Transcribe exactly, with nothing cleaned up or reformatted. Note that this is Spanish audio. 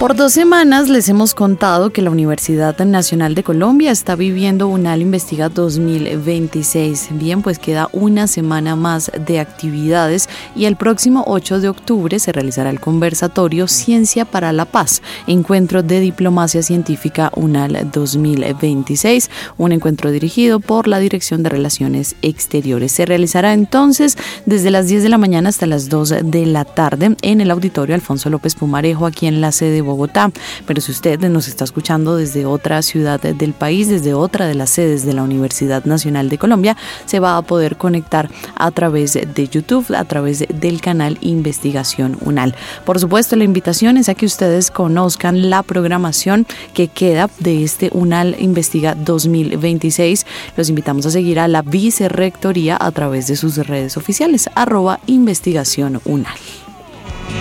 Por dos semanas les hemos contado que la Universidad Nacional de Colombia está viviendo UNAL Investiga dos mil veintiséis. Bien, pues queda una semana más de actividades y el próximo ocho de octubre se realizará el conversatorio Ciencia para la Paz, encuentro de diplomacia científica UNAL dos mil veintiséis, un encuentro dirigido por la Dirección de Relaciones Exteriores. Se realizará entonces desde las diez de la mañana hasta las dos de la tarde en el Auditorio Alfonso López Pumarejo, aquí en la sede de Bogotá. Pero si usted nos está escuchando desde otra ciudad del país, desde otra de las sedes de la Universidad Nacional de Colombia, se va a poder conectar a través de YouTube, a través del canal Investigación UNAL. Por supuesto, la invitación es a que ustedes conozcan la programación que queda de este UNAL Investiga dos mil veintiséis. Los invitamos a seguir a la Vicerrectoría a través de sus redes oficiales, arroba Investigación UNAL.